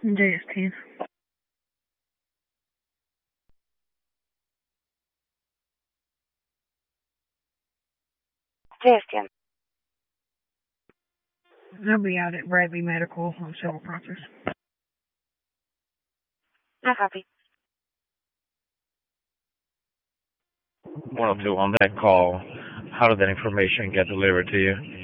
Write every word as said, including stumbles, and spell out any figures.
J S T. J S T N. I'll be out at Bradley Medical on Silver Process. No copy. one oh two, on that call, how did that information get delivered to you?